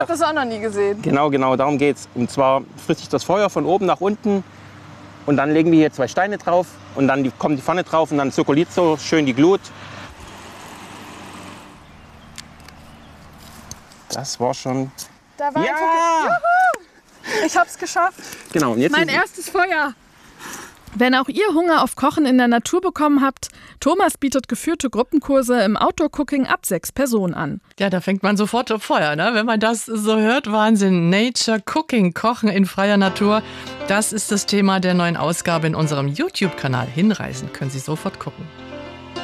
Ich habe das auch noch nie gesehen. Genau, darum geht's. Und zwar frisst sich das Feuer von oben nach unten und dann legen wir hier 2 Steine drauf und dann kommt die Pfanne drauf und dann zirkuliert so schön die Glut. Das war schon... Da war Ja! Juhu! Ich hab's geschafft. Genau, und jetzt Mein erstes Feuer. Wenn auch ihr Hunger auf Kochen in der Natur bekommen habt, Thomas bietet geführte Gruppenkurse im Outdoor-Cooking ab 6 Personen an. Ja, da fängt man sofort auf Feuer, ne? Wenn man das so hört. Wahnsinn. Nature Cooking, Kochen in freier Natur. Das ist das Thema der neuen Ausgabe in unserem YouTube-Kanal. Hinreisen können Sie sofort gucken.